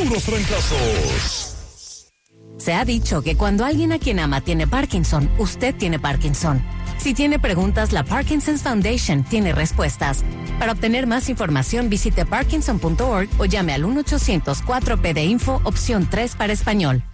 puros trancazos. Se ha dicho que cuando alguien a quien ama tiene Parkinson, usted tiene Parkinson. Si tiene preguntas, la Parkinson's Foundation tiene respuestas. Para obtener más información, visite parkinson.org o llame al 1-800-4PD-INFO, opción 3 para español.